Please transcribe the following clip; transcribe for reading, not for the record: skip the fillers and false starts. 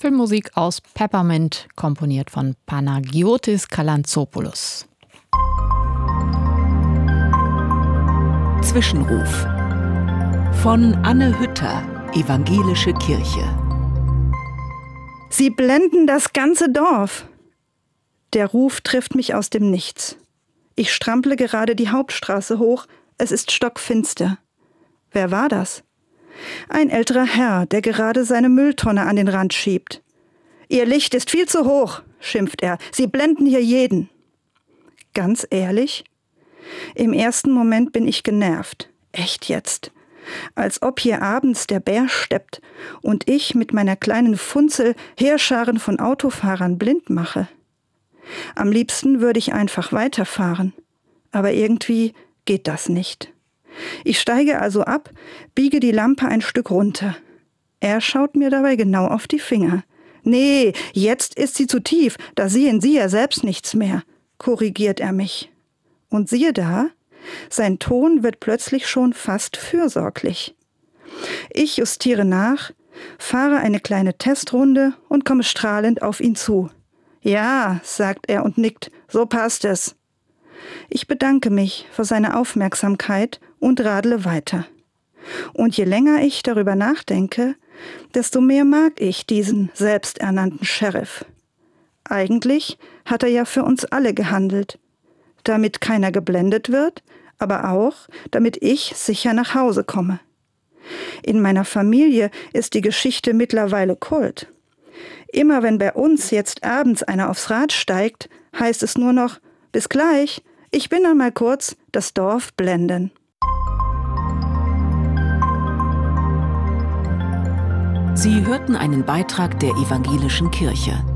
Filmmusik aus Peppermint, komponiert von Panagiotis Kalantzopoulos. Zwischenruf von Anne Hütter, Evangelische Kirche. Sie blenden das ganze Dorf. Der Ruf trifft mich aus dem Nichts. Ich strample gerade die Hauptstraße hoch. Es ist stockfinster. Wer war das? Ein älterer Herr, der gerade seine Mülltonne an den Rand schiebt. »Ihr Licht ist viel zu hoch«, schimpft er. »Sie blenden hier jeden.« Ganz ehrlich? Im ersten Moment bin ich genervt. Echt jetzt? Als ob hier abends der Bär steppt und ich mit meiner kleinen Funzel Heerscharen von Autofahrern blind mache. Am liebsten würde ich einfach weiterfahren. Aber irgendwie geht das nicht. Ich steige also ab, biege die Lampe ein Stück runter. Er schaut mir dabei genau auf die Finger. »Nee, jetzt ist sie zu tief, da sehen Sie ja selbst nichts mehr«, korrigiert er mich. Und siehe da, sein Ton wird plötzlich schon fast fürsorglich. Ich justiere nach, fahre eine kleine Testrunde und komme strahlend auf ihn zu. »Ja«, sagt er und nickt, »so passt es.« Ich bedanke mich für seine Aufmerksamkeit und radle weiter. Und je länger ich darüber nachdenke, desto mehr mag ich diesen selbsternannten Sheriff. Eigentlich hat er ja für uns alle gehandelt, damit keiner geblendet wird, aber auch, damit ich sicher nach Hause komme. In meiner Familie ist die Geschichte mittlerweile Kult. Immer wenn bei uns jetzt abends einer aufs Rad steigt, heißt es nur noch, »Bis gleich, ich bin einmal kurz das Dorf blenden.« Sie hörten einen Beitrag der Evangelischen Kirche.